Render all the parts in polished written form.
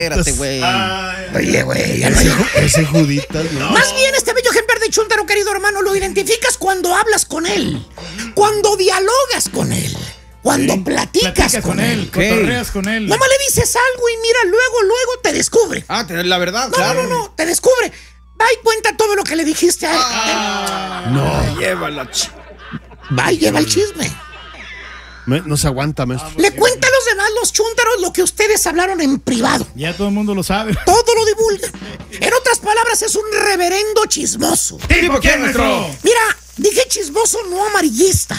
Espérate, güey. Oye, güey. Ese Juditas, no. Más bien, este bello ejemplar de chúntaro, querido hermano, lo identificas cuando hablas con él, cuando dialogas con él, cuando platicas con él. Cotorreas con él. Nomás le dices algo y mira, luego te descubre. La verdad, claro. No, te descubre. Va y cuenta todo lo que le dijiste a él. No. Llévala. Va y lleva el chisme. No se aguanta, maestro. Le cuenta a los demás, los chúntaros, lo que ustedes hablaron en privado. Ya todo el mundo lo sabe. Todo lo divulga. En otras palabras, es un reverendo chismoso. ¿Tipo quién, maestro? Mira, dije chismoso, no amarillista.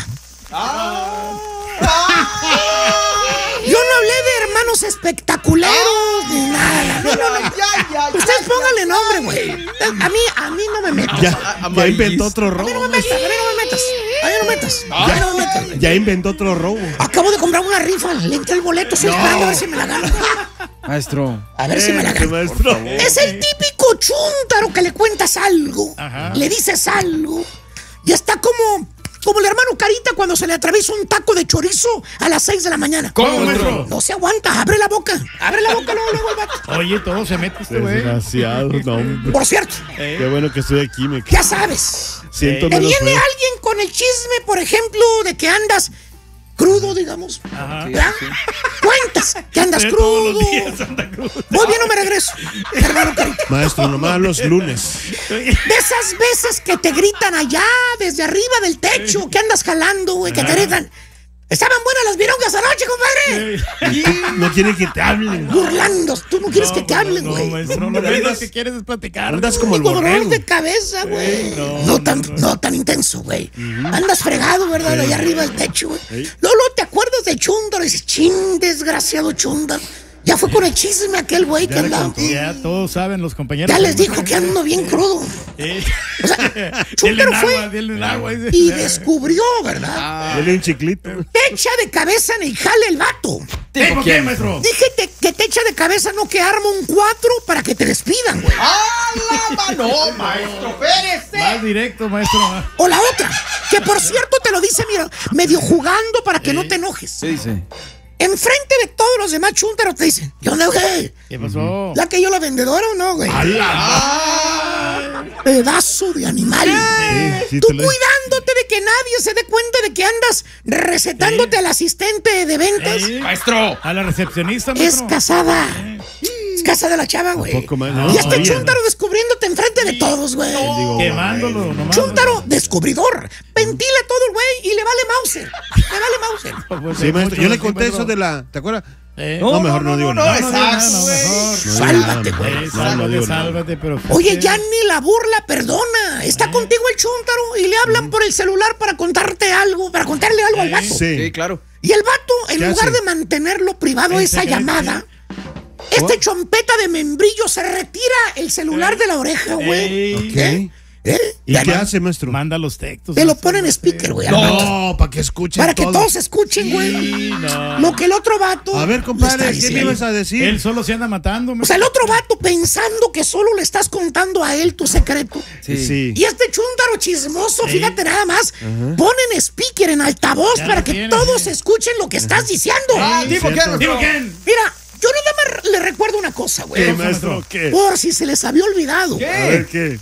Yo no hablé de hermanos espectaculeros ni nada. No. Ustedes pónganle nombre, güey. A mí no me metas. Ya inventó otro robo. A mí no me metas. Ya inventó otro robo. Acabo de comprar una rifa. Le entré el boleto. Estoy esperando a ver si me la gano. Maestro. A ver si me la gano. Maestro. Es el típico chúntaro que le cuentas algo. Le dices algo. Y está como el hermano Carita cuando se le atraviesa un taco de chorizo a las 6 de la mañana. ¿Cómo, maestro? No se aguanta, abre la boca luego el vato. Oye, todo se mete este güey. Desgraciado, no, hombre. Por cierto, Qué bueno que estoy aquí, me ya sabes, siento te menos viene feo. alguien con el chisme, por ejemplo, de que andas crudo, digamos. ¿Verdad? Cuentas que andas Todos crudo. los días anda crudo. Muy bien, no me regreso. Hermano Carita. Maestro, nomás los lunes. De esas veces que te gritan allá, desde arriba del techo, que andas jalando, güey, que te gritan. Estaban buenas las virongas anoche, compadre. No quieren que te hablen. Burlando, tú no quieres que te hablen, güey. No, maestro, lo menos que quieres es platicar. Andas como el Tengo dolor borrego. de cabeza, güey. No tan intenso, güey. Andas fregado, ¿verdad? Allá arriba del techo, güey. Luego te acuerdas de chúndaro y dices, chin, desgraciado chúndaro. Ya fue con el chisme aquel güey que andaba. Ya todos saben los compañeros. Ya les dijo que ando bien crudo. O sea, chúndaro fue Denle agua. y descubrió, ¿verdad? Dele un chiclito. Te echa de cabeza en el jale el vato. ¿Tipo quién, maestro? Dije que te echa de cabeza, no que arma un 4 para que te despidan, güey. No, maestro, espérese. Más directo, maestro. O la otra, que por cierto te lo dice, mira, medio jugando para que no te enojes. Sí. Enfrente de todos los demás chúntaros te dicen, ¿qué onda, güey? ¿Qué pasó? ¿La que yo la vendedora o no, güey? Pedazo de animal. Sí, Tú te lo- cuidándote de que nadie se dé cuenta de que andas recetándote al asistente de ventas. Maestro. A la recepcionista, Es maestro. casada. Es casada la chava, güey. Poco más, no, Y este sabía. chúntaro descubriéndote enfrente de todos, güey. Quemándolo nomás. Chúntaro descubridor. Ventila todo el güey y le vale Mauser. Le vale Mauser. Pues, Sí, hay maestro. muchos Yo le así, conté maestro. eso de la. ¿Te acuerdas? No, mejor no digo nada. exacto, güey. mejor. Sálvate, güey. No digo nada. Sálvate, pero. Oye, ya ni la burla perdona. Está contigo el chúntaro y le hablan por el celular para contarte algo, para contarle algo al vato. Sí. claro. Y el vato, en ¿Qué lugar hace? de mantenerlo privado En esa secreto, llamada, este chompeta de membrillo se retira el celular de la oreja, güey. Ey. ¿Qué? ¿Y qué hace, maestro? Manda los textos. Te lo maestro, ponen no sé. speaker, güey. al vato. No, para que escuchen Para que todo. todos escuchen, güey. Sí, no. Lo que el otro vato. A ver, le compadre, está ¿qué me diciendo. ibas a decir? Él solo se anda matando. O sea, el otro vato pensando que solo le estás contando a él tu secreto. Sí. Y este chúntaro chismoso, fíjate nada más, ponen speaker en altavoz Ya para lo que tiene, todos sí. escuchen lo que estás diciendo. ¿Tipo cierto. quién, maestro? ¿Digo quién? Mira, yo nada más le recuerdo una cosa, güey. ¿Qué, maestro? ¿Qué? Por si se les había olvidado. A ver, ¿qué?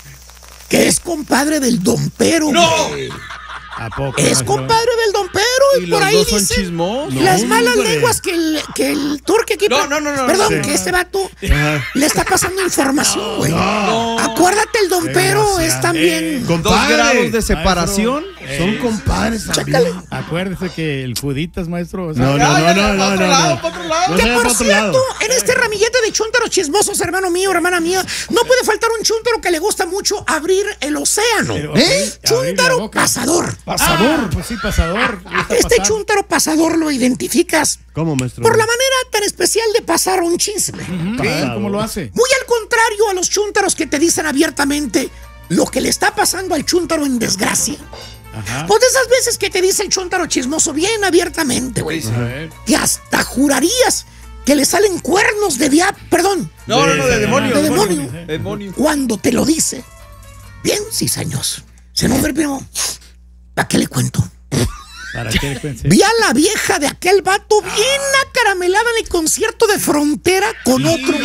Que es compadre del Dompero. ¡No! güey. ¿A poco? Es maestro? compadre del Dompero y, ¿Y por los ahí dos son dicen chismosos? las No, malas hombre. lenguas que el turque aquí. No. Perdón, Sí. que este vato Ajá. le está pasando información, güey. Acuérdate, el Dompero es también. ¿2 grados de separación? Son compadres Chécale. también. Acuérdese que el Juditas, maestro. o sea, No, Ya, ya, no. pa' otro lado, pa' otro lado. No Que se vaya por pa' otro cierto, lado. en este ramillete de chúntaros chismosos, hermano mío, hermana mía, no puede faltar un chúntaro que le gusta mucho abrir el océano. Pero, ¿Eh? abrir la Chúntaro boca. pasador. Pasador. Pues sí, pasador. Gusta Este pasar. chúntaro pasador lo identificas ¿Cómo, maestro? por la manera tan especial de pasar un chisme. ¿Qué? ¿Cómo lo hace? Muy al contrario a los chúntaros que te dicen abiertamente lo que le está pasando al chúntaro en desgracia. Ajá. Pues de esas veces que te dice el chúntaro chismoso bien abiertamente, güey. A ver. Que hasta jurarías que le salen cuernos de perdón, No, de demonio. de demonio. Demonio. Cuando te lo dice. Bien cizañoso. Se nombre, primo. ¿Para qué le cuento? ¿Para qué le cuentes? Vi a la vieja de aquel vato bien acaramelada en el concierto de Frontera con otro